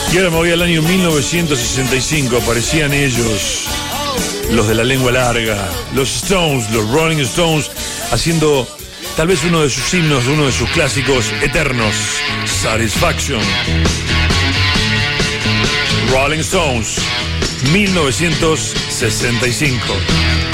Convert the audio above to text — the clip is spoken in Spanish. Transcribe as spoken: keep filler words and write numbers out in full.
Y ahora me voy al año mil novecientos sesenta y cinco. Aparecían ellos, los de la lengua larga, los Stones, los Rolling Stones, haciendo tal vez uno de sus himnos, uno de sus clásicos eternos, Satisfaction. Rolling Stones, mil novecientos sesenta y cinco.